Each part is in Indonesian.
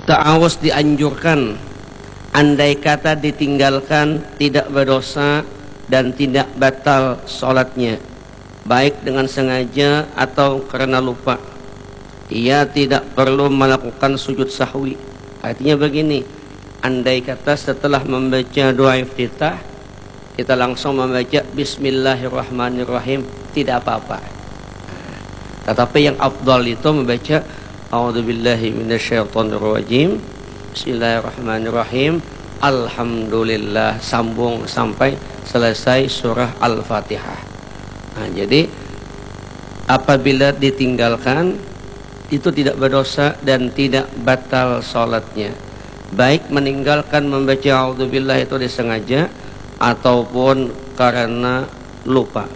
Ta'awuz dianjurkan, andai kata ditinggalkan tidak berdosa dan tidak batal sholatnya, baik dengan sengaja atau karena lupa. Ia tidak perlu melakukan sujud sahwi. Artinya begini, andai kata setelah membaca doa iftitah kita langsung membaca Bismillahirrahmanirrahim, tidak apa-apa. Tetapi yang afdal itu membaca A'udzubillahi minasyaitonirrajim, Bismillahirrahmanirrahim, Alhamdulillah, sambung sampai selesai surah Al-Fatihah. Nah, jadi apabila ditinggalkan itu tidak berdosa dan tidak batal sholatnya, baik meninggalkan membaca A'udzubillah itu disengaja ataupun karena lupa.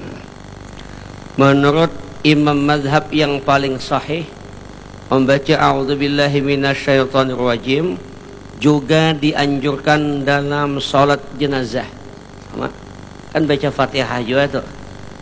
Menurut imam mazhab yang paling sahih, membaca A'udzubillahi minasyaitonirrajim juga dianjurkan dalam sholat jenazah. Sama kan baca Fatihah juga tuh.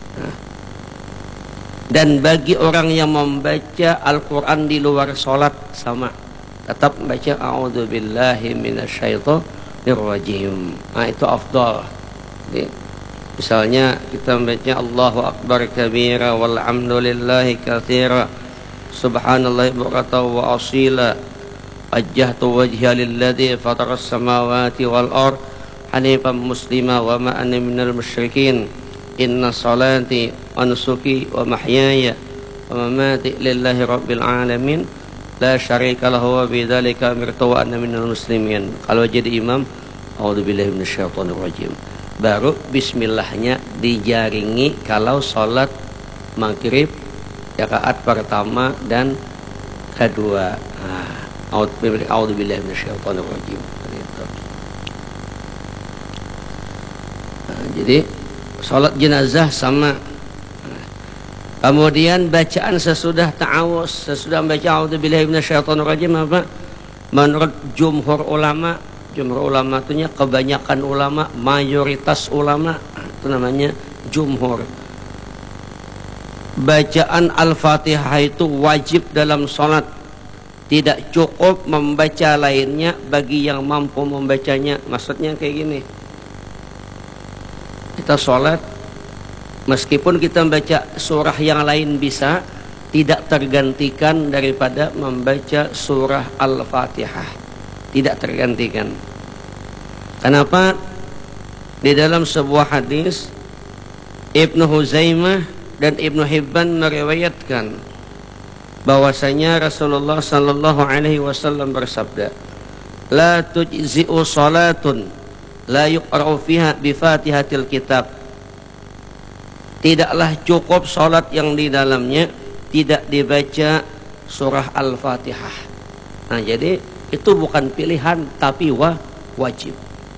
Dan bagi orang yang membaca Al-Quran di luar sholat sama, tetap membaca A'udzubillahi minasyaitonirrajim. Nah, itu afdal. Jadi, misalnya kita membaca Allahu Akbar kabira walhamdulillahi katsira subhanallahi bukratan wa asila wajjahtu wajhiya lilladzi fataras samawati wal ard hanifan muslima wa ma ana minal musyrikin inna salati wa nusuki wa mahyaya wa mamati lillahi rabbil alamin la syarika lahu wa bidzalika amirtu wa ana minal muslimin. Kalau jadi imam, a'udzubillahi minasyaitonir rajim, baru bismillahnya dijaringi kalau sholat maghrib rakaat pertama dan kedua. A'udzubillahi minasyaitonir rajim. Jadi sholat jenazah sama. Kemudian bacaan sesudah ta'awuz, sesudah membaca A'udzubillahi minasyaitonirrajim apa? Menurut jumhur ulama itu kebanyakan ulama, mayoritas ulama, itu namanya jumhur. Bacaan Al-Fatihah itu wajib dalam sholat, tidak cukup membaca lainnya bagi yang mampu membacanya. Maksudnya kayak gini, kita sholat, meskipun kita membaca surah yang lain bisa, tidak tergantikan daripada membaca surah Al-Fatihah. Tidak tergantikan. Kenapa? Di dalam sebuah hadis, Ibnu Huzaimah dan Ibnu Hibban meriwayatkan bahwasanya Rasulullah sallallahu alaihi wasallam bersabda, "La tujzi'u salatun la yuqra'u fiha bi Fatihatil kitab." Tidaklah cukup salat yang di dalamnya tidak dibaca surah Al-Fatihah. Nah, jadi itu bukan pilihan tapi wajib.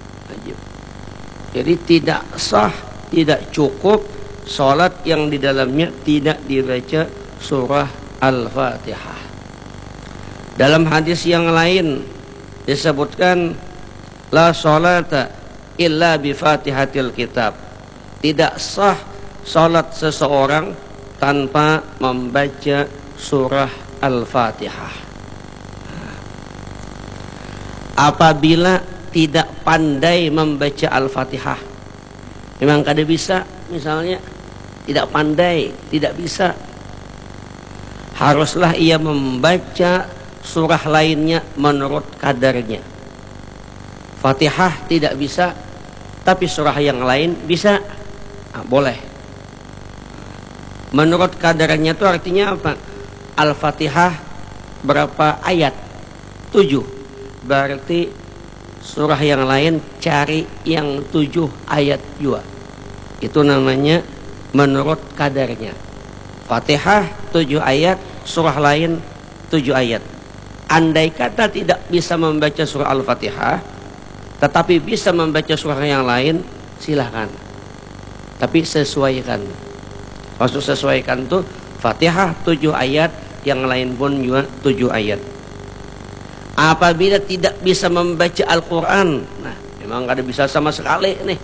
Jadi tidak sah, tidak cukup salat yang di dalamnya tidak dibaca surah Al-Fatihah. Dalam hadis yang lain disebutkan, la salata illa bi Fatihatil kitab. Tidak sah salat seseorang tanpa membaca surah Al-Fatihah. Apabila tidak pandai membaca Al-Fatihah, memang kada bisa, misalnya tidak pandai, tidak bisa, haruslah ia membaca surah lainnya menurut kadarnya. Fatihah tidak bisa, tapi surah yang lain bisa, boleh. Menurut kadarnya itu artinya apa? Al-Fatihah berapa ayat? 7. Berarti surah yang lain cari yang 7 ayat juga. Itu namanya menurut kadarnya. Fatihah 7 ayat, surah lain 7 ayat. Andai kata tidak bisa membaca surah Al-Fatihah, tetapi bisa membaca surah yang lain, silahkan. Tapi sesuaikan. Maksud sesuaikan tuh Fatihah 7 ayat, yang lain pun juga 7 ayat. Apabila tidak bisa membaca Al-Quran, nah memang kada bisa sama sekali nih,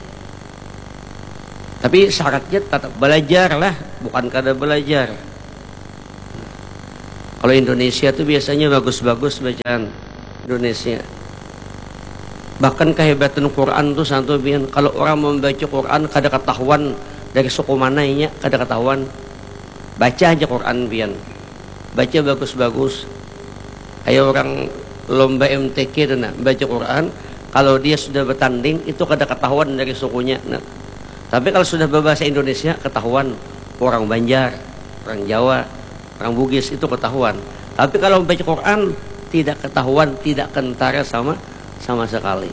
tapi syaratnya tetap belajar lah, bukan kada belajar. Kalau Indonesia tuh biasanya bagus-bagus bacaan, Indonesia. Bahkan kehebatan Quran tuh satu bian, kalau orang membaca Quran kada ketahuan dari suku mananya, kada ketahuan. Baca aja Quran bian, baca bagus-bagus. Ayo orang lomba MTQ dan baca Quran, kalau dia sudah bertanding itu kada ketahuan dari sukunya. Nah, tapi kalau sudah berbahasa Indonesia ketahuan, orang Banjar, orang Jawa, orang Bugis itu ketahuan. Tapi kalau membaca Quran tidak ketahuan, tidak kentara sama sekali.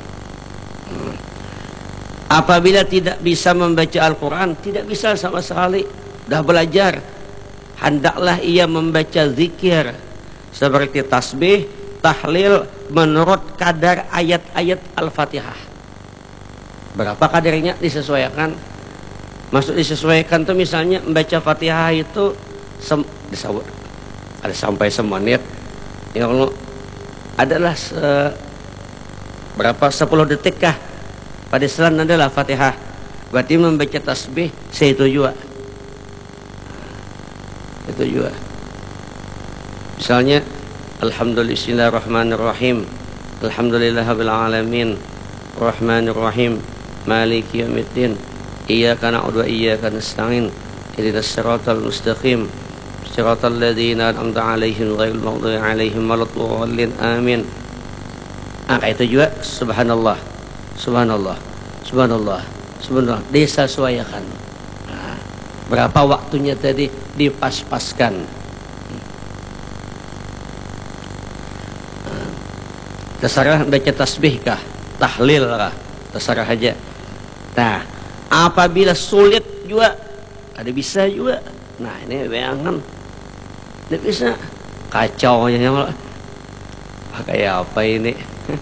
Apabila tidak bisa membaca Al-Quran, tidak bisa sama sekali. Dah belajar, hendaklah ia membaca zikir seperti tasbih, tahlil menurut kadar ayat-ayat Al-Fatihah. Berapa kadarnya disesuaikan? Maksud disesuaikan tuh misalnya membaca Fatihah itu ada sampai semenit. Ya Allah, adalah berapa 10 detik kah pada selan adalah Fatihah. Berarti membaca tasbih itu juga. Itu juga. Misalnya Alhamdulillahirrahmanirrahim, Alhamdulillahirabbil alamin, Rahmanirrahim, Maliki yaumiddin, Iyyaka na'budu wa iyyaka nasta'in, ihdinas siratal mustaqim, siratal ladzina an'amta 'alaihim ghairil maghdubi 'alaihim waladdallin. Amin. Itu juga subhanallah, subhanallah, subhanallah, subhanallah. Disesuaikan. Nah, berapa waktunya tadi dipas-paskan. Terserah baca tasbih kah, tahlil kah, terserah aja. Nah, apabila sulit juga ada bisa juga. Nah, ini bayangan tidak bisa, kacau nya malah. Kayak apa ini?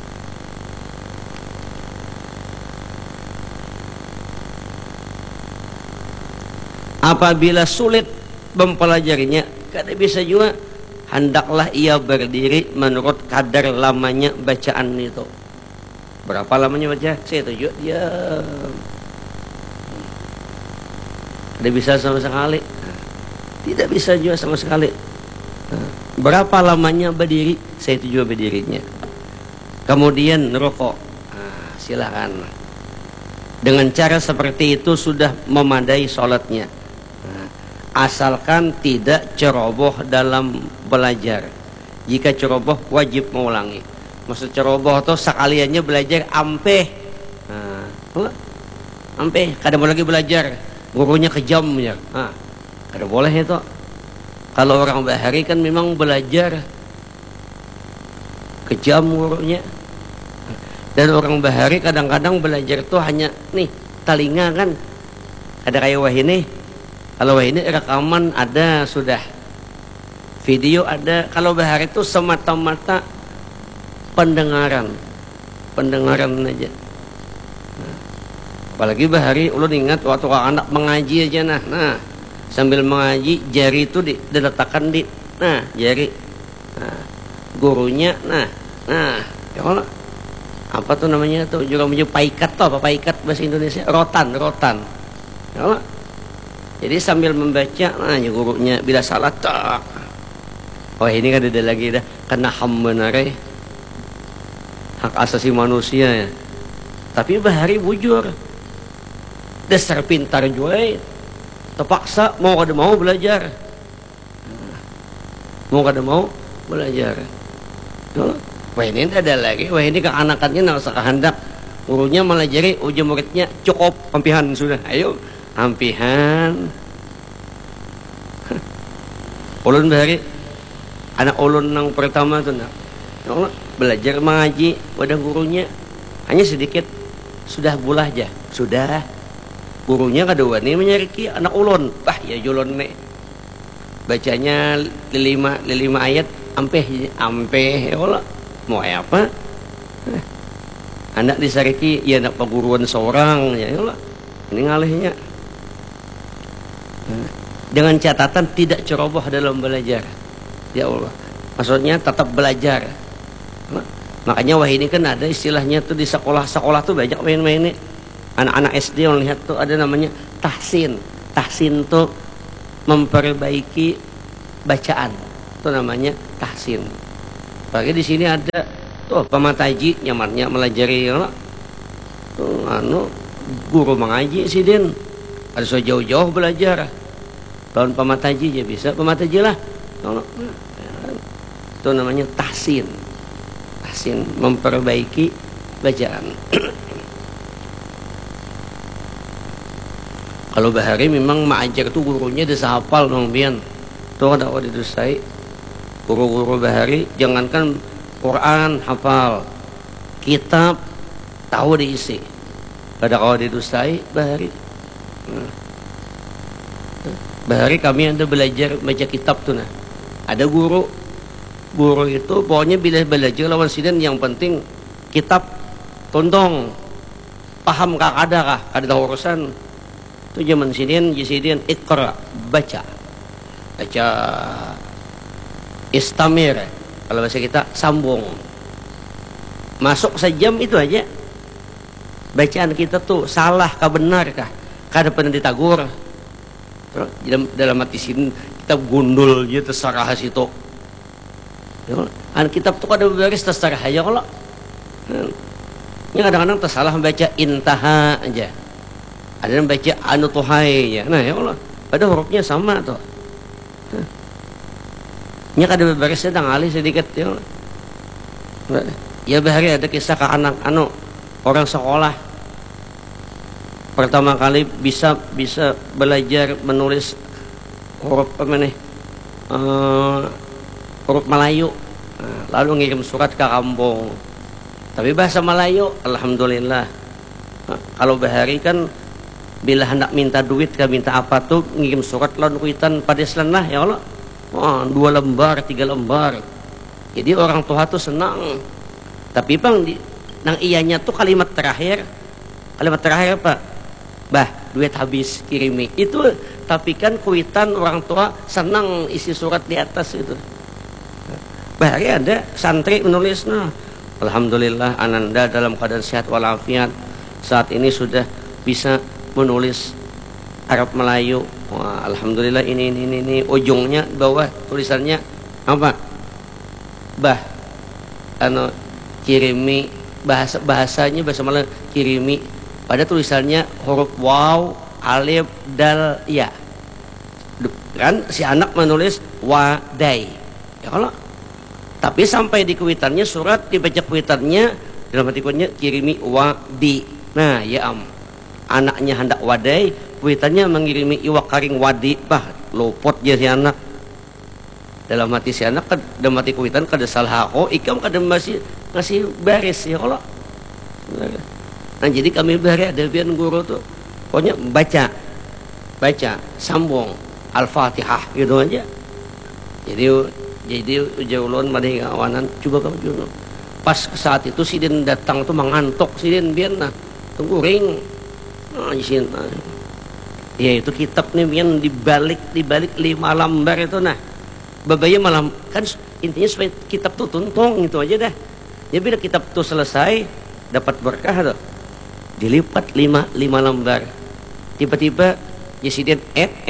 Apabila sulit mempelajarinya, kada bisa juga, hendaklah ia berdiri menurut kadar lamanya bacaan itu. Berapa lamanya baca? Saya tujuh ya. Tidak bisa sama sekali. Tidak bisa juga sama sekali. Berapa lamanya berdiri? Saya tujuh berdirinya. Kemudian rokok. Silakan. Dengan cara seperti itu sudah memadai sholatnya. Asalkan tidak ceroboh dalam belajar. Jika ceroboh wajib mengulangi. Maksud ceroboh itu sekaliannya belajar ampe. Ampe, kadang lagi belajar, gurunya kejam ya. Kada boleh itu. Kalau orang bahari kan memang belajar kejam gurunya. Dan orang bahari kadang-kadang belajar itu hanya nih telinga kan. Ada kayak wah ini. Kalau ini rekaman ada sudah, video ada. Kalau bahari itu semata-mata pendengaran aja. Apalagi bahari, ulun ingat waktu anak mengaji aja nah sambil mengaji jari itu diletakkan di jari. Gurunya ya Allah, apa tuh namanya tuh juga punya paikat tuh, apa paikat bahasa Indonesia, rotan ya Allah. Jadi sambil membaca, gurunya bila salah tak. Oh ini kan ada lagi dah kena ham benar hak asasi manusia ya. Tapi bahari bujur, dasar pintar juga, terpaksa mau kada mau belajar, Wah ini ada lagi, wah ini keanakannya nak sekehendak gurunya melajari uji muridnya cukup ampihan sudah, ayo ampihan. Ulun bahari anak ulun yang pertama tuh belajar mengaji pada gurunya hanya sedikit, sudah bulah aja, sudah gurunya kedua nih menyariki anak ulun, ya julun nih bacanya lima ayat ampe ya Allah, mau apa anak disariki ya anak perguruan seorang ya Allah, ini ngalihnya. Dengan catatan tidak ceroboh dalam belajar, ya Allah, maksudnya tetap belajar. Makanya wah ini kan ada istilahnya tuh di sekolah-sekolah tuh banyak main-main nih. Anak-anak SD yang lihat tuh ada namanya tahsin tuh memperbaiki bacaan, itu namanya tahsin. Bagi di sini ada tuh pamataji nyamannya melajari ya tuh guru mengaji sih din ada so jauh-jauh belajar tahun pamataji aja bisa pamataji lah itu namanya tahsin memperbaiki bacaan. Kalau bahari memang mengajar tuh gurunya desa hafal dong bian tuh ada waktu itu saya guru-guru bahari jangankan Quran hafal kitab tahu diisi pada kalau didustai bahari bahari kami ada belajar baca kitab tuh nah ada guru itu pokoknya bila belajar lawan sidin yang penting kitab tontong paham kah ada urusan itu zaman sidin ikra baca istamir kalau bahasa kita sambung masuk sejam itu aja bacaan kita tuh salah kah benar kah kada pernah ditagur dalam hati sini kita gundul gitu terserah situ kitab tuh kada beres terserah aja kalau yang kadang-kadang tersalah membaca intaha aja ada yang baca anutuhai ya nah ya Allah ada hurufnya sama tuh nya kada beres sedang alih sedikit ya Allah. Ya bahari ada kisah ke anak orang sekolah pertama kali bisa belajar menulis huruf huruf Melayu lalu ngirim surat ke kampung tapi bahasa Melayu alhamdulillah kalau bahari kan bila hendak minta duit ke minta apa tuh ngirim surat lawan kuitan padeslan lah ya Allah 2 lembar 3 lembar jadi orang tua tuh senang tapi bang nang iyanya tuh kalimat terakhir apa bah duit habis kirimi itu tapi kan kuitan orang tua senang isi surat di atas itu bahari ada santri menulis alhamdulillah ananda dalam keadaan sehat walafiat saat ini sudah bisa menulis Arab Melayu. Wah, alhamdulillah ini ujungnya bawah tulisannya apa? Bah kirimi bahasanya bahasa Melayu kirimi pada tulisannya huruf waw, alif, dal, ya. Kan si anak menulis wadai. Ya kalau tapi sampai di kuitannya surat dibaca kuitannya dalam hati kuitannya kirimi wadi. Nah, ya anaknya hendak wadai, kuitannya mengirimi iwak karing wadi, luput ya si anak. Dalam hati si anak dalam hati kuitan kada salah aku, ikam kada masih baris ya kalau. Nah, jadi kami bahari ada bian guru tuh. Pokoknya baca sambung Al-Fatihah gitu aja. Jadi ujaulun madai kawanan coba kamu juno. Pas saat itu sidin datang tuh mengantuk sidin bian tunggu ring. Ya itu kitab nih yang dibalik 5 lembar itu babaya malam kan intinya supaya kitab tuh tuntung itu aja dah ya bila kitab tuh selesai dapat berkah tuh dilipat 5 lembar tiba-tiba Yesiden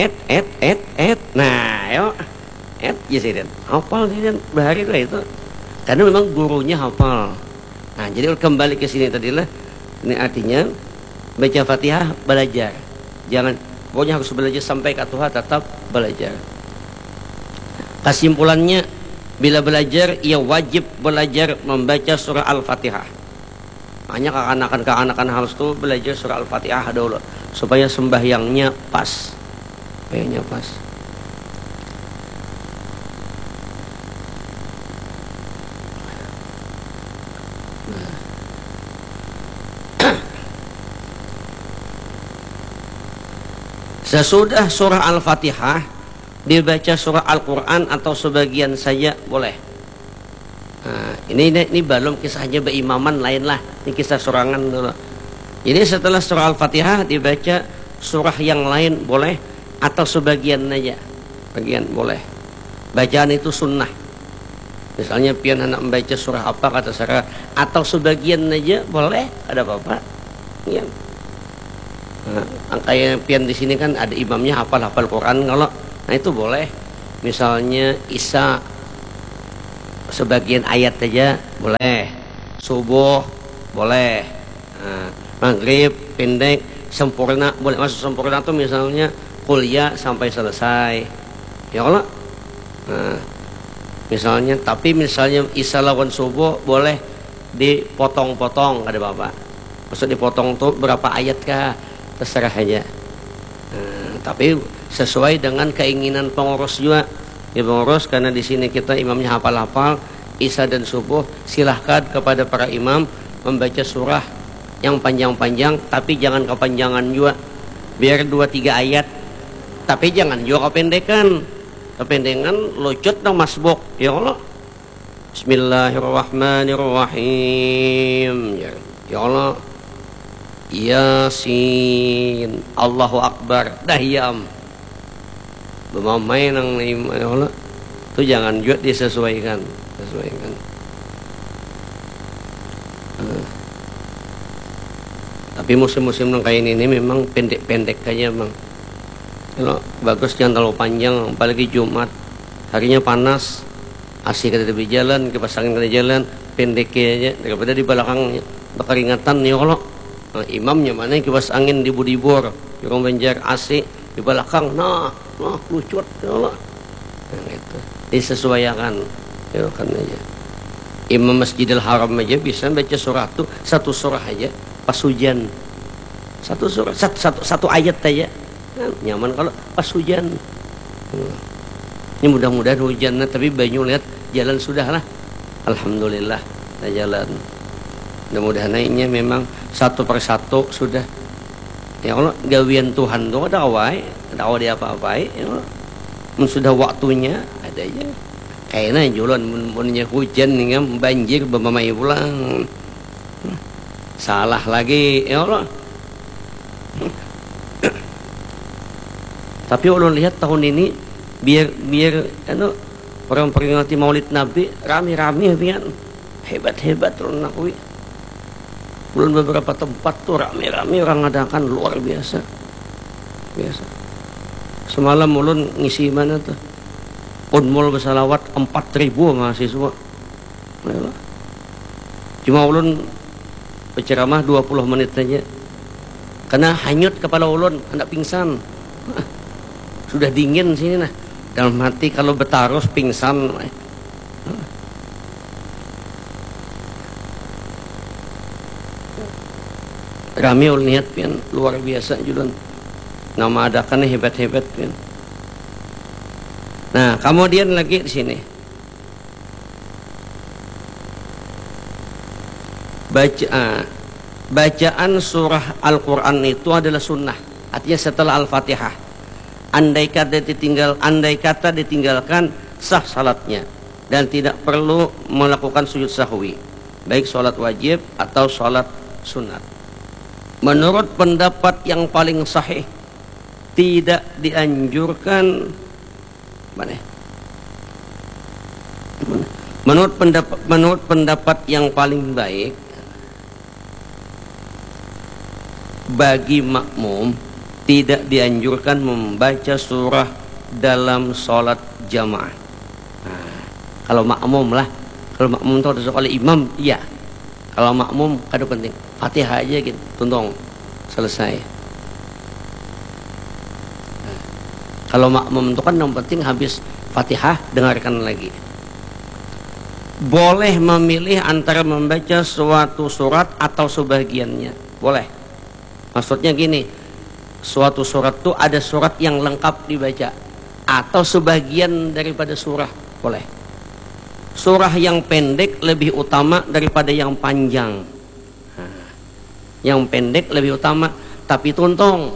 nah yo Yesiden hafal Yesiden bahari lah itu karena memang gurunya hafal nah jadi kembali ke sini tadilah ini artinya baca Fatihah belajar jangan pokoknya harus belajar sampai ke Tuhan tetap belajar kesimpulannya bila belajar ia wajib belajar membaca surah Al-Fatihah hanya keanakan harus tuh belajar surah Al-Fatihah dulu supaya sembahyangnya pas sesudah surah Al-Fatihah dibaca surah Al-Quran atau sebagian saja boleh. Nah, ini belum kisahnya berimaman lain lah. Ini kisah sorangan dulu. Jadi setelah surah Al-Fatihah dibaca surah yang lain boleh atau sebagian aja. Bagian boleh. Bacaan itu sunnah. Misalnya pian anak membaca surah apa kata surah atau sebagian aja boleh, ada apa-apa. Ya. Nah, angkanya pian di sini kan ada imamnya hafal Quran kalau nah itu boleh. Misalnya Isa sebagian ayat aja boleh. Subuh boleh, maghrib pendek, sempurna boleh. Masuk sempurna tuh misalnya kuliah sampai selesai, ya Allah. Misalnya, tapi misalnya isya lawan subuh boleh dipotong-potong, ada bapak. Maksud dipotong tuh berapa ayat kah? Terserah aja. Tapi sesuai dengan keinginan pengurus juga. Ya pengurus, karena di sini kita imamnya hafal-hafal isya dan subuh, silahkan kepada para imam membaca surah yang panjang-panjang, tapi jangan kepanjangan juga. Biar 2-3 ayat, tapi jangan juga kependekan. Kependekan lucut dong masbuk, ya Allah. Bismillahirrahmanirrahim, ya Allah. Yasin, Allahu Akbar, dahyam. Bermain nang ya Allah. Itu jangan juga disesuaikan. Tapi musim-musim nang kayak ini memang pendek-pendek aja bang. Kalau bagus jangan terlalu panjang, apalagi Jumat harinya panas, asik ada di jalan, kipas angin ada jalan, pendeknya aja daripada di belakang berkeringatan ya Allah. Imamnya mana kipas angin di Budibor, di Orang Banjar AC di belakang, nah lucut ya Allah. Gitu. Disesuaikan, ya kan aja. Imam Masjidil Haram aja bisa baca surah tuh satu surah aja pas hujan, satu surah, satu ayat aja. Nyaman kalau pas hujan. Ini mudah-mudahan hujannya, tapi banyu lihat jalan sudah lah, alhamdulillah kita jalan. Mudah-mudahan naiknya memang satu persatu sudah. Ya Allah, gawian Tuhan tuh ada awai dia apa-apai ya Allah. Sudah waktunya ada aja. Kayaknya jualan munnya hujan nih kan banjir bamamai pulang. Salah lagi ya Allah. Tapi ulun lihat tahun ini biar orang peringati Maulid Nabi rame-rame pian. Hebat-hebat ulun akui. Ulun beberapa tempat tuh rame-rame orang ngadakan luar biasa. Semalam ulun ngisi mana tuh? Unmul bersalawat 4.000 mahasiswa. Cuma ulun berceramah 20 menit saja. Karena hanyut kepala ulun, hendak pingsan. Sudah dingin sini nah. Dalam hati kalau bertarus pingsan. Rame ulun lihat pian luar biasa julun. Nama adakannya hebat-hebat pian. Nah, kemudian lagi di sini. Bacaan surah Al-Quran itu adalah sunnah. Artinya setelah Al-Fatihah. Andai kata ditinggalkan sah salatnya dan tidak perlu melakukan sujud sahwi, baik salat wajib atau salat sunat. Menurut pendapat yang paling sahih, tidak dianjurkan. Menurut pendapat yang paling baik, bagi makmum tidak dianjurkan membaca surah dalam sholat jamaah. Kalau makmum lah, kalau makmum itu harus oleh imam, iya. Kalau makmum kada penting, Fatihah aja gitu, tuntung selesai. Kalau makmum itu kan yang penting habis Fatihah dengarkan lagi. Boleh memilih antara membaca suatu surat atau sebagiannya, boleh. Maksudnya gini, suatu surat itu ada surat yang lengkap dibaca atau sebagian daripada surah, boleh. Surah yang pendek lebih utama daripada yang panjang. Yang pendek lebih utama, tapi tuntung.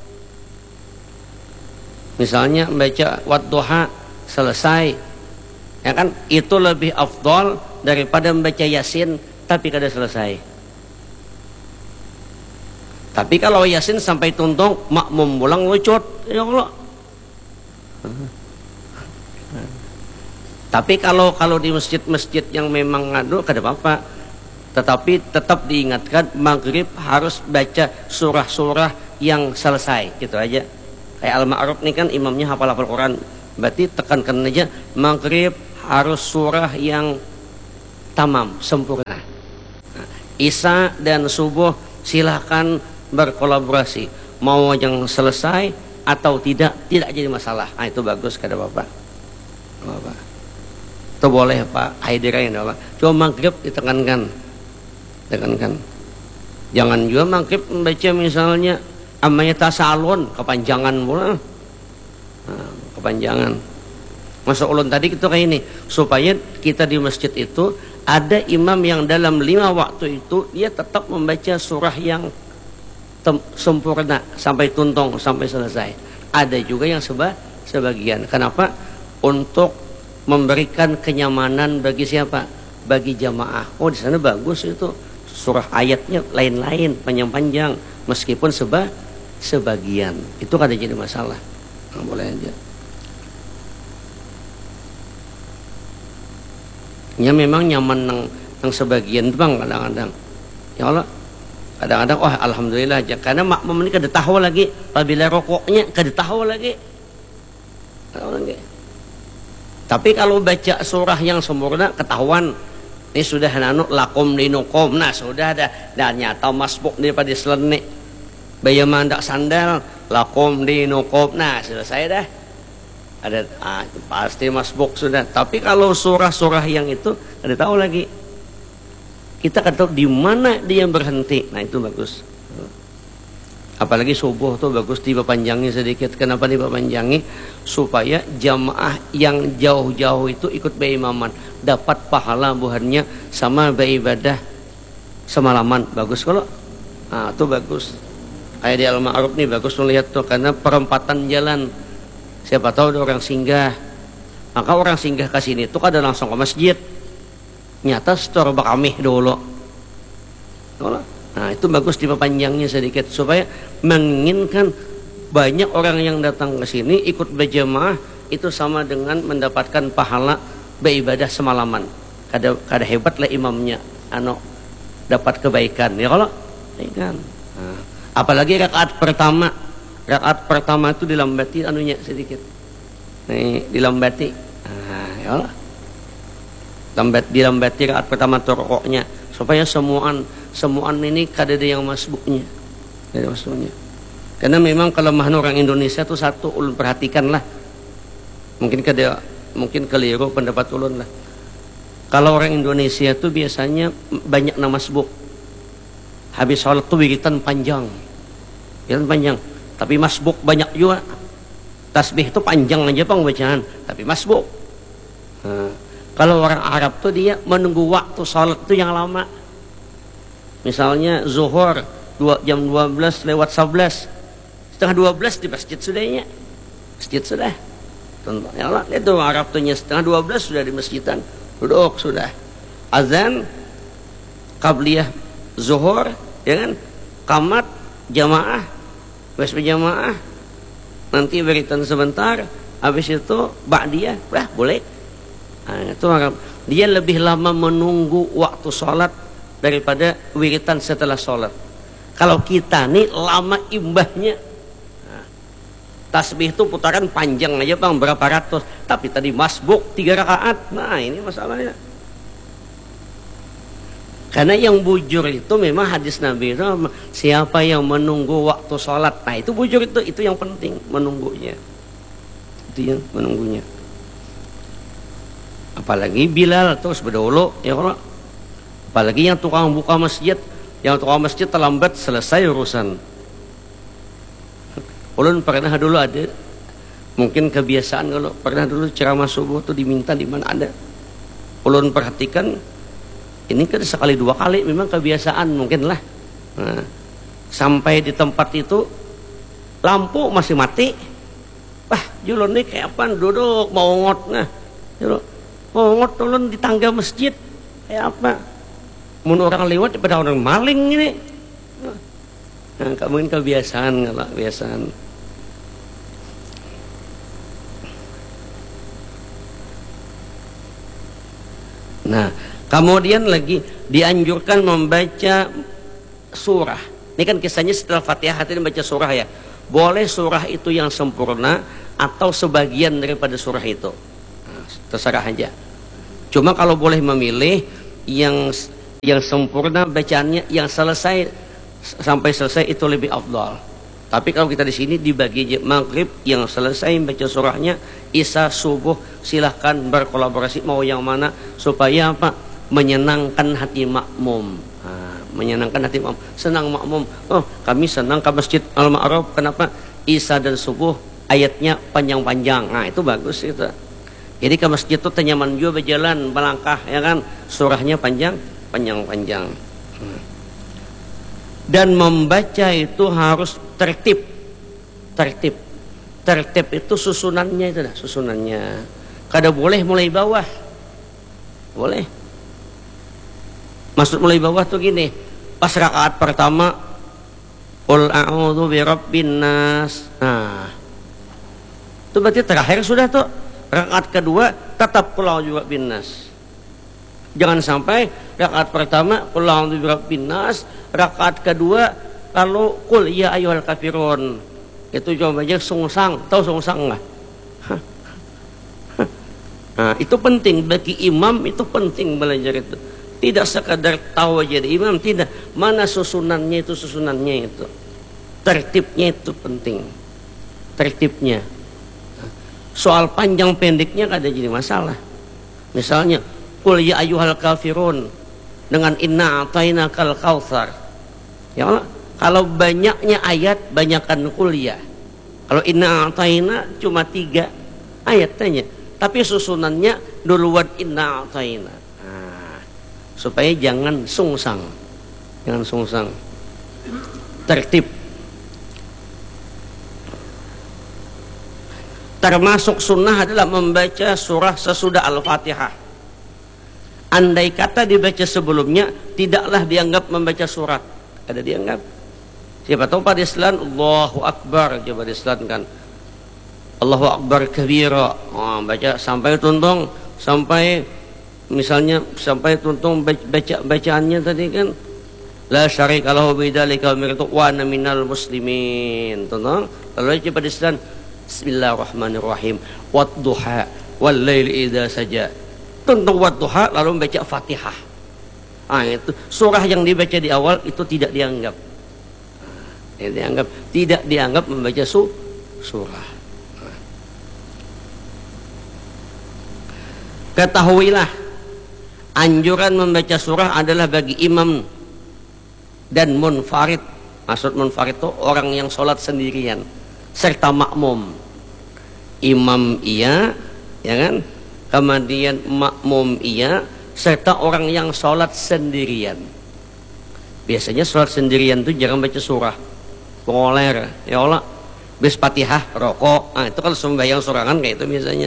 Misalnya baca Wadduha selesai, ya kan? Itu lebih afdal daripada membaca Yasin tapi kada selesai. Tapi kalau Yasin sampai tuntung, makmum pulang lucut, ya Allah. Tapi kalau di masjid-masjid yang memang ngadu kada apa-apa. Tetapi tetap diingatkan maghrib harus baca surah-surah yang selesai, gitu aja. Kayak Al-Ma'ruf nih kan imamnya hafal-hafal Quran, berarti tekankan aja maghrib harus surah yang tamam, sempurna. Isya dan subuh silahkan berkolaborasi, mau yang selesai atau tidak jadi masalah. Nah, itu bagus kata bapak. Itu boleh Pak Haidirain Pak. Cuma maghrib ditekankan. Jangan juga maghrib membaca misalnya amanya tasalun kepanjangan pula. Nah, kepanjangan. Masa ulun tadi itu kayak ini, supaya kita di masjid itu ada imam yang dalam 5 waktu itu dia tetap membaca surah yang sempurna sampai tuntung sampai selesai. Ada juga yang sebagian. Kenapa? Untuk memberikan kenyamanan bagi siapa? Bagi jamaah. Oh, di sana bagus itu surah ayatnya lain-lain panjang-panjang meskipun sebagian. Itu kada jadi masalah. Nah, boleh aja. Ya memang nyaman yang sebagian itu bang kadang-kadang. Ya Allah, kadang-kadang oh alhamdulillah aja karena makmum ini kada tahu lagi apabila rokoknya kada tahu lagi. Tapi kalau baca surah yang sempurna ketahuan ini sudah nanu lakum dinukum. Nah sudah ada dan nyata masbuk daripada selenik bayar mandak sandal lakum dinukum. Nah selesai dah. Ada pasti masbuk sudah. Tapi kalau surah-surah yang itu ada tahu lagi. Kita kan tahu di mana dia berhenti. Nah itu bagus. Apalagi subuh tuh bagus diperpanjangi sedikit. Kenapa diperpanjangi? Supaya jamaah yang jauh-jauh itu ikut berimaman, dapat pahala buhannya sama beribadah semalaman. Bagus kalau. Nah itu bagus. Kayak di Al-Ma'ruf nih bagus melihat tuh karena perempatan jalan. Siapa tahu ada orang singgah, maka orang singgah ke sini tuh kada langsung ke masjid, nyata setor bakamih dulu. Nah itu bagus diperpanjangnya sedikit supaya menginginkan banyak orang yang datang ke sini ikut berjamaah itu sama dengan mendapatkan pahala beribadah semalaman. Kada hebat lah imamnya, dapat kebaikan. Ya kalau, kan. Nah, apalagi rakaat pertama. Rakaat pertama itu dilambati anunya sedikit. Nih, dilambati. Nah, ya Allah. Dilambati rakaat pertama itu rokoknya supaya semuaan ini kada ada yang masbuknya. Ada masbuknya. Karena memang kelemahan orang Indonesia itu satu ulun perhatikanlah. Mungkin keliru pendapat ulun lah. Kalau orang Indonesia itu biasanya banyak nama masbuk. Habis sholat itu wiritan panjang. Wiritan panjang. Tapi masbuk banyak juga. Tasbih itu panjang aja bang bacaan, tapi masbuk. Nah, kalau orang Arab tuh dia menunggu waktu sholat itu yang lama. Misalnya zuhur jam 12 lewat 11, setengah 12 di masjid sudahnya. Masjid sudah. Ya Allah, itu Arab tuh setengah 12 sudah di masjidan, duduk sudah. Azan, qabliyah zuhur, ya kan? Qamat jamaah. Wes berjamaah nanti beritan sebentar habis itu ba'diyah dah boleh. Nah, itu dia lebih lama menunggu waktu sholat daripada wiritan setelah sholat. Kalau kita nih lama imbahnya. Nah, tasbih itu putaran panjang aja bang berapa ratus, tapi tadi masbuk 3 rakaat. Nah ini masalahnya. Karena yang bujur itu memang hadis Nabi itu siapa yang menunggu waktu sholat. Nah itu bujur itu yang penting menunggunya. Itu yang menunggunya. Apalagi Bilal terus berdahulu ya Allah. Apalagi yang tukang buka masjid, yang tukang masjid terlambat selesai urusan. Ulun pernah dulu ada, mungkin kebiasaan kalau pernah dulu ceramah subuh tuh diminta di mana ada. Ulun perhatikan. Ini kan sekali 2 kali memang kebiasaan mungkin lah. Nah, sampai di tempat itu lampu masih mati. Wah, julun nih kayak apa? Duduk mau ngot. Nah, mau ngot ulun di tangga masjid. Kayak apa? Mun orang lewat daripada orang maling ini. Nah, mungkin kebiasaan kalau kebiasaan. Nah, kemudian lagi dianjurkan membaca surah. Ini kan kisahnya setelah Fatihah tadi membaca surah ya. Boleh surah itu yang sempurna atau sebagian daripada surah itu. Nah, terserah aja. Cuma kalau boleh memilih yang yang sempurna bacaannya, yang selesai sampai selesai itu lebih afdal. Tapi kalau kita di sini dibagi maghrib yang selesai baca surahnya, isya, subuh, silahkan berkolaborasi mau yang mana supaya apa? Menyenangkan hati makmum. Menyenangkan hati makmum, senang makmum. Oh, kami senang ke Masjid Al-Ma'ruf. Kenapa? Isya dan subuh ayatnya panjang-panjang. Nah, itu bagus itu. Jadi ke masjid itu nyaman juga berjalan, melangkah, ya kan? Surahnya panjang-panjang. Dan membaca itu harus tertib. Tertib itu susunannya itu dah, susunannya. Kada boleh mulai bawah. Boleh. Maksud mulai bawah tuh gini, pas rakaat pertama qul a'udzu birabbin nas. Nah, itu berarti terakhir sudah tuh. Rakaat kedua tetap qul a'udzu birabbin nas. Jangan sampai rakaat pertama qul a'udzu birabbin nas, rakaat kedua lalu qul ya ayyuhal kafirun. Itu jawabannya sungsang. Tahu sungsang enggak? Nah, itu penting bagi imam, itu penting belajar itu. Tidak sekadar tahu jadi imam, tidak. Mana susunannya itu, susunannya itu. Tertibnya itu penting. Tertibnya. Soal panjang pendeknya ada jadi masalah. Misalnya, qul ya ayyuhal kafirun dengan inna a'tainakal kautsar. Ya Allah, kalau banyaknya ayat, banyakkan qul ya. Kalau inna a'taina cuma 3 ayat tanya. Tapi susunannya duluan inna a'taina. Supaya jangan sungsang, tertib. Termasuk sunnah adalah membaca surah sesudah Al-Fatihah. Andai kata dibaca sebelumnya, tidaklah dianggap membaca surat. Ada dianggap. Siapa tahu pada Islam Allahu Akbar, coba diselankan Allahu Akbar kabira. Baca sampai tuntung, sampai misalnya sampai tuntung bacaannya tadi kan la syarika lahu bidzalika umirtu wa ana minal muslimin. Tuntung lalu coba diselan bismillahirrahmanirrahim wadduha wal laili idza saja. Tuntung wadduha lalu baca Fatihah. Itu surah yang dibaca di awal itu tidak dianggap. Tidak dianggap membaca surah. Ketahuilah, anjuran membaca surah adalah bagi imam dan munfarid. Maksud munfarid itu orang yang sholat sendirian serta makmum. Imam iya, ya kan? Kemudian makmum iya, serta orang yang sholat sendirian. Biasanya sholat sendirian itu jarang baca surah. Pengoler, ya Allah, bis Fatihah, rokok. Itu kalau sembahyang sorangan kayak itu biasanya.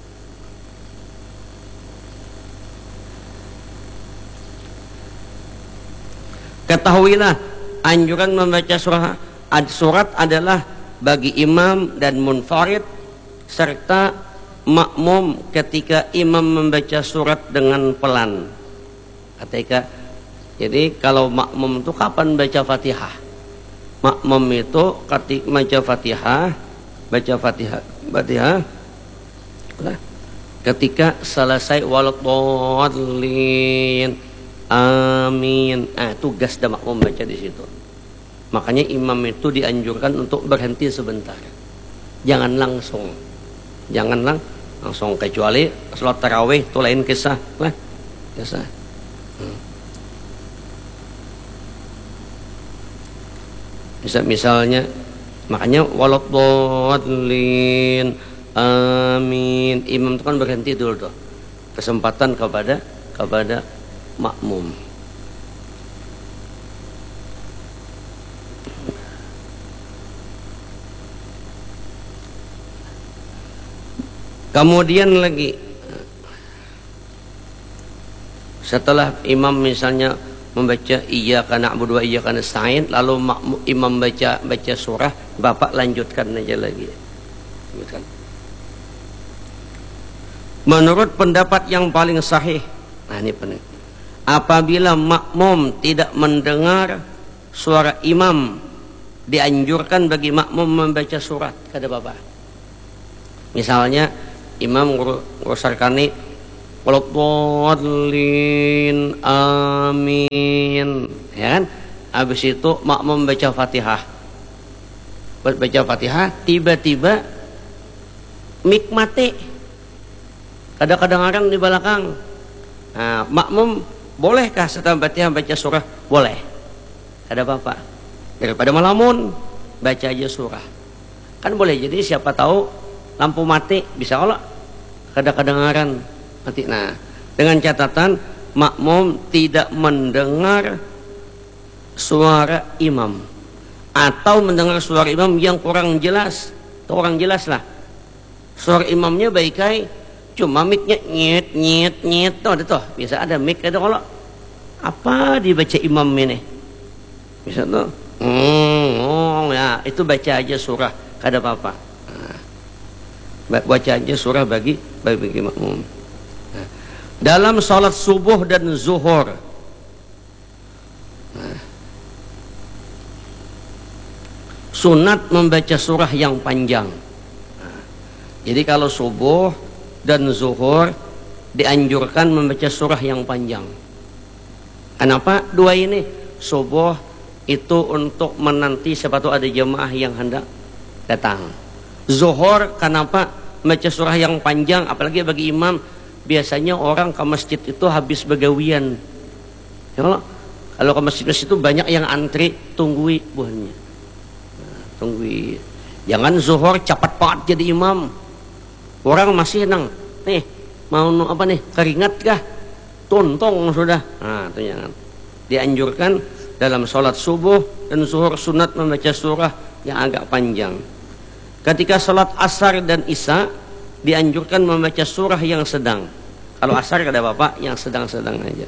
Ketahuilah, anjuran membaca surat adalah bagi imam dan munfarid serta makmum ketika imam membaca surat dengan pelan. Jadi kalau makmum itu kapan baca Fatihah? Makmum itu ketika baca Fatihah ketika selesai waladhdallin amin. Tugas dan makmum baca di situ. Makanya imam itu dianjurkan untuk berhenti sebentar. Jangan langsung kecuali sholat tarawih itu lain kisah lah. Misalnya makanya waladhdallin amin, imam itu kan berhenti dulu tuh, kesempatan kepada makmum. Kemudian lagi setelah imam misalnya membaca iyyaka na'budu wa iyyaka nasta'in, lalu imam baca surah, bapak lanjutkan aja lagi. Menurut pendapat yang paling sahih, ini penting, apabila makmum tidak mendengar suara imam, dianjurkan bagi makmum membaca surat, kata bapak. Misalnya imam ngurusarkani Waladdallin, amin. Ya kan? Habis itu makmum baca Fatihah. Baca Fatihah, tiba-tiba mik mati. Kadang-kadang orang di belakang. Nah, makmum bolehkah setelah Fatihah baca surah? Boleh. Ada apa-apa. Daripada melamun, baca aja surah. Kan boleh, jadi siapa tahu lampu mati bisa Allah. Kadang-kadang orang mati. Nah, dengan catatan makmum tidak mendengar suara imam atau mendengar suara imam yang kurang jelas. Kurang jelas lah. Suara imamnya baik-baik, cuma miknya nyet nyet nyet tuh ada tuh. Biasa ada mik ada kalau apa dibaca imam ini. Bisa tuh. Ya, itu baca aja surah, kada apa-apa. Nah, baca aja surah bagi makmum. Nah, dalam salat subuh dan zuhur, sunat membaca surah yang panjang. Nah, jadi kalau subuh dan zuhur dianjurkan membaca surah yang panjang. Kenapa? Dua ini. Subuh itu untuk menanti siapa tahu ada jemaah yang hendak datang. Zuhur kenapa membaca surah yang panjang, apalagi bagi imam. Biasanya orang ke masjid itu habis begawian. Ya, kalau ke masjid itu banyak yang antri tunggui buahnya. Nah, tunggui. Jangan zuhur cepat banget jadi imam. Orang masih nang nih mau apa nih keringat kah? Tontong sudah. Nah, itu jangan. Dianjurkan dalam sholat subuh dan zuhur sunat membaca surah yang agak panjang. Ketika sholat asar dan isya dianjurkan membaca surah yang sedang. Kalau asar ada bapak yang sedang-sedang aja.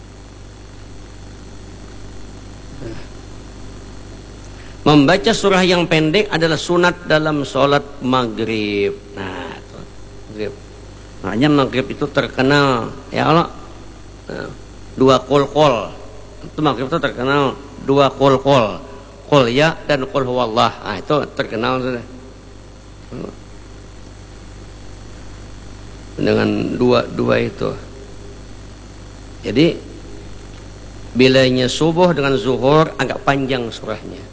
Membaca surah yang pendek adalah sunat dalam sholat maghrib. Nah, itu maghrib. Makanya maghrib itu terkenal ya Allah. Nah, dua kol. Itu maghrib itu terkenal dua kol ya dan qul huwallah. Nah, itu terkenal sudah dengan dua itu. Jadi bilanya subuh dengan zuhur agak panjang surahnya.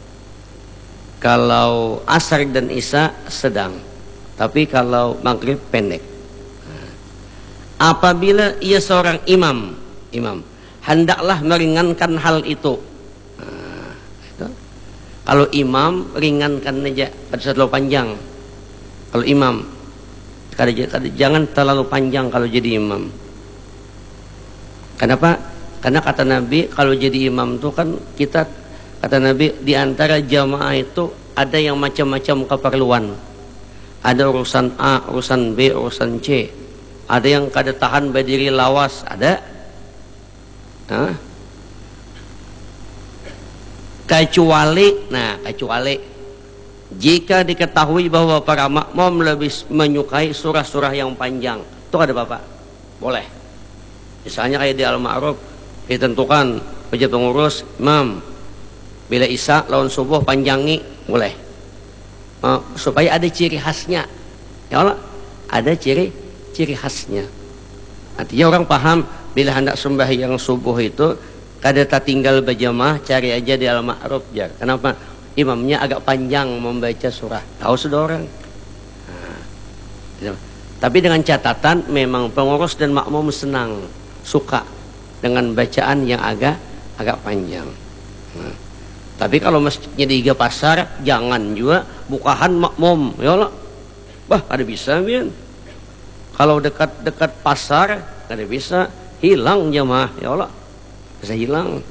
Kalau asar dan isya sedang, tapi kalau maghrib pendek. Nah, apabila ia seorang imam hendaklah meringankan hal itu. Nah, itu. Kalau imam ringankan aja, pada terlalu panjang. Kalau imam, jangan terlalu panjang kalau jadi imam. Kenapa? Karena kata Nabi kalau jadi imam itu kan kita, kata Nabi, di antara jamaah itu ada yang macam-macam keperluan. Ada urusan A, urusan B, urusan C. Ada yang kada tahan berdiri lawas, ada. Kecuali jika diketahui bahwa para makmum lebih menyukai surah-surah yang panjang, itu ada bapak boleh. Misalnya kayak di Al-Ma'ruf ditentukan pejabat pengurus imam bila isya lawan subuh panjangi boleh, supaya ada ciri khasnya ya Allah, ada ciri khasnya. Artinya orang paham bila hendak sembahyang subuh itu kada tinggal berjamaah, cari aja di Al-Ma'ruf ya. Kenapa? Imamnya agak panjang membaca surah, tahu sudah orang. Nah, tapi dengan catatan memang pengurus dan makmum senang, suka dengan bacaan yang agak panjang. Nah, tapi kalau masjidnya di Iga Pasar, jangan juga bukahan makmum ya Allah. Bah, ada bisa bien. Kalau dekat pasar kada bisa, hilang jamaah ya Allah, bisa hilang.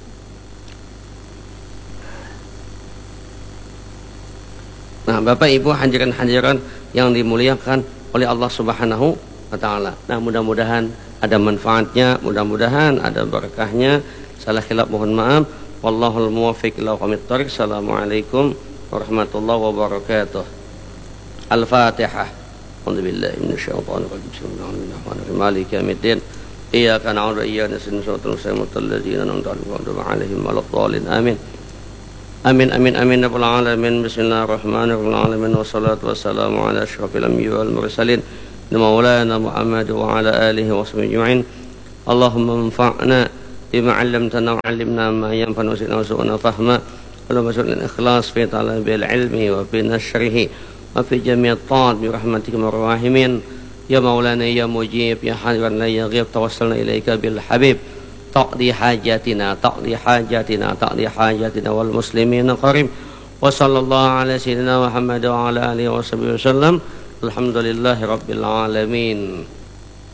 Nah, Bapak Ibu hadirin-hadirin yang dimuliakan oleh Allah Subhanahu wa taala. Nah, mudah-mudahan ada manfaatnya, mudah-mudahan ada berkahnya. Salah khilaf mohon maaf. Wallahul muwaffiq ila aqwamit thoriq. Assalamualaikum warahmatullahi wabarakatuh. Al-Fatihah. A'udzubillahi minasyaitonir rajim. Bismillahirrahmanirrahim. Maliki yaumiddin. Iyyaka na'budu wa iyyaka nasta'in. Shiratal ladzina an'amta 'alaihim waladdallin. Amin. Amin amin amin ya rabbal alamin. Bismillahirrahmanirrahim. Wassalatu wassalamu ala asyrafil anbiya'i wal mursalin مولانا محمد وعلى آله وصحبه أجمعين. اللهم انفعنا بما علمتنا وعلمنا ما ينفعنا وزدنا وارزقنا فهما. اللهم ارزقنا الإخلاص في طلب العلم وفي نشره وفي جميع الطاعات برحمتك يا أرحم الراحمين. يا مولانا يا مجيب يا حاضر لا يغيب توسلنا إليك بالحبيب تقضي حاجاتنا تقضي حاجاتنا والمسلمين قريب. وصلى الله على سيدنا محمد وعلى آله وصحبه وسلم. الحمد لله رب العالمين.